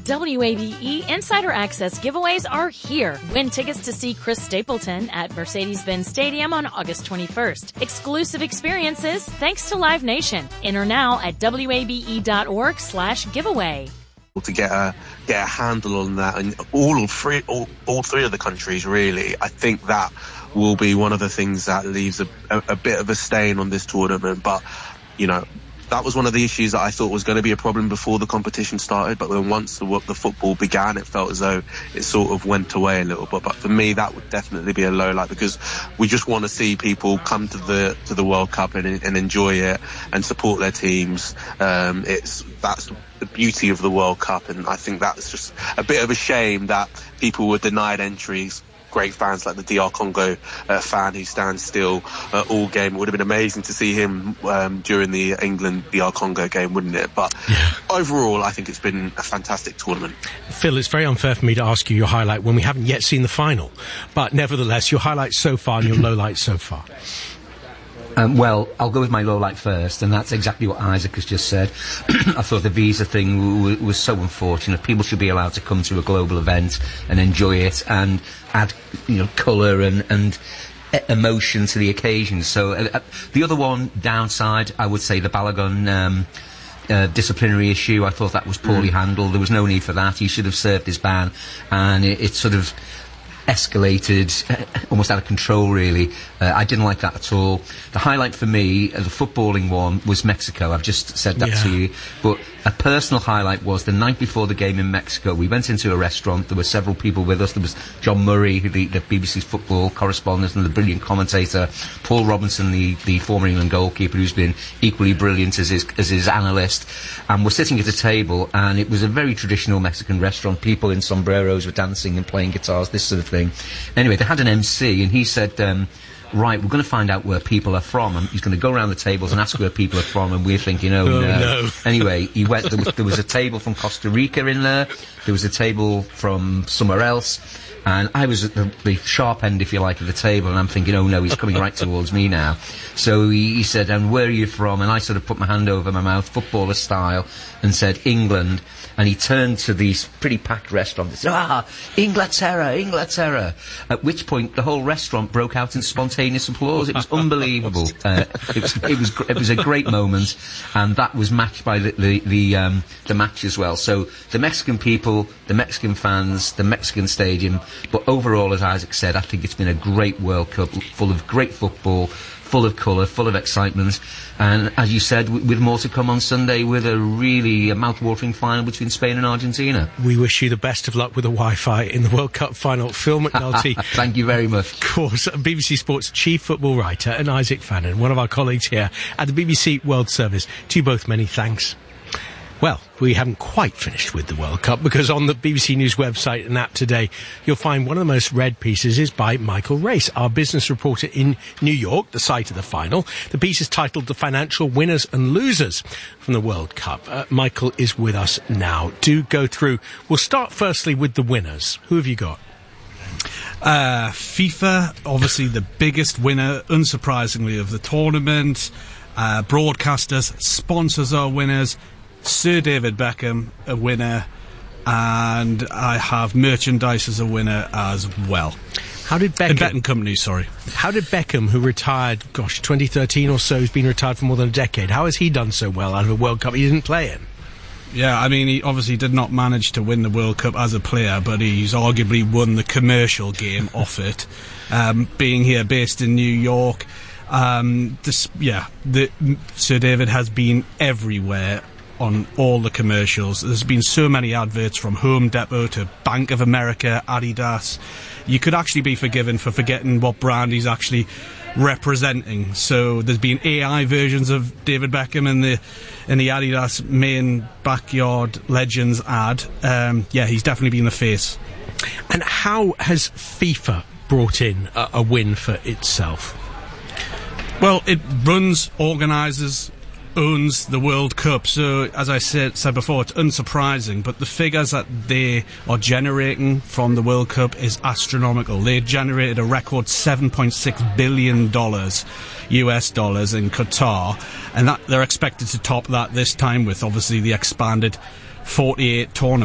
WABE Insider Access giveaways are here. Win tickets to see Chris Stapleton at Mercedes-Benz Stadium on August 21st. Exclusive experiences thanks to Live Nation. Enter now at wabe.org/giveaway. To get a handle on that, and all three of the countries, really, I think that will be one of the things that leaves a bit of a stain on this tournament. But, you know, that was one of the issues that I thought was going to be a problem before the competition started, but then once the football began, it felt as though it sort of went away a little bit. But for me, that would definitely be a low light, because we just want to see people come to the World Cup and enjoy it and support their teams. That's the beauty of the World Cup, and I think that's just a bit of a shame that people were denied entries. Great fans like the DR Congo fan who stands still all game. It would have been amazing to see him during the England-DR Congo game, wouldn't it? But overall, I think it's been a fantastic tournament. Phil, it's very unfair for me to ask you your highlight when we haven't yet seen the final. But nevertheless, your highlights so far and your low lights so far. Well, I'll go with my low light first, and that's exactly what Isaac has just said. I thought the visa thing was so unfortunate. People should be allowed to come to a global event and enjoy it and add, colour and emotion to the occasion. So the other one, downside, I would say the Balogun disciplinary issue. I thought that was poorly handled. There was no need for that. He should have served his ban, and it sort of escalated almost out of control, really. I didn't like that at all. The highlight for me, the footballing one, was Mexico. I've just said that to you. But a personal highlight was the night before the game in Mexico. We went into a restaurant. There were several people with us. There was John Murray, the BBC's football correspondent and the brilliant commentator. Paul Robinson, the former England goalkeeper, who's been equally brilliant as his analyst. And we're sitting at a table, and it was a very traditional Mexican restaurant. People in sombreros were dancing and playing guitars, this sort of thing. Anyway, they had an MC, and he said, right, we're going to find out where people are from. And he's going to go around the tables and ask where people are from, and we're thinking, oh no. Anyway, he went. There was a table from Costa Rica in there. There was a table from somewhere else. And I was at the sharp end, if you like, of the table, and I'm thinking, oh no, he's coming right towards me now. So he said, and where are you from? And I sort of put my hand over my mouth, footballer style, and said, England. And he turned to these pretty packed restaurant and said, Inglaterra, Inglaterra. At which point the whole restaurant broke out in spontaneous applause. It was unbelievable. It was a great moment, and that was matched by the match as well. So the Mexican people, the Mexican fans, the Mexican stadium, but overall, as Isaac said, I think it's been a great World Cup, full of great football, full of colour, full of excitement, and as you said, with more to come on Sunday, with a really mouth-watering final between Spain and Argentina. We wish you the best of luck with the Wi-Fi in the World Cup final. Phil McNulty. Thank you very much. Of course, BBC Sports chief football writer, and Isaac Fannin, one of our colleagues here at the BBC World Service. To you both, many thanks. Well, we haven't quite finished with the World Cup, because on the BBC News website and app today, you'll find one of the most read pieces is by Michael Race, our business reporter in New York, the site of the final. The piece is titled The Financial Winners and Losers from the World Cup. Michael is with us now. Do go through. We'll start firstly with the winners. Who have you got? FIFA, obviously the biggest winner, unsurprisingly, of the tournament. Broadcasters, sponsors are winners. Sir David Beckham, a winner, and I have merchandise as a winner as well. How did Beckham... Betting company, sorry. How did Beckham, who retired, 2013 or so, he's been retired for more than a decade, how has he done so well out of a World Cup he didn't play in? Yeah, I mean, he obviously did not manage to win the World Cup as a player, but he's arguably won the commercial game off it. Being here, based in New York, Sir David has been everywhere on all the commercials. There's been so many adverts, from Home Depot to Bank of America, Adidas. You could actually be forgiven for forgetting what brand he's actually representing. So there's been AI versions of David Beckham in the Adidas main Backyard Legends ad. He's definitely been the face. And how has FIFA brought in a win for itself? Well, it runs, organises, owns the World Cup, so as I said before, it's unsurprising, but the figures that they are generating from the World Cup is astronomical. They generated a record $7.6 billion US dollars in Qatar, and that they're expected to top that this time with obviously the expanded 48 tournament.